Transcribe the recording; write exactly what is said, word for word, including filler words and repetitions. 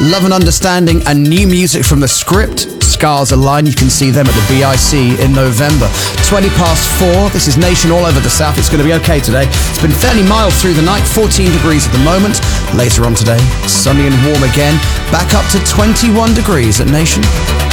Love and Understanding, and new music from The Script, Scars Align. You can see them at the B I C in November. twenty past four. This is Nation all over the south. It's going to be okay today. It's been fairly mild through the night, fourteen degrees at the moment. Later on today, sunny and warm again. Back up to twenty-one degrees at Nation.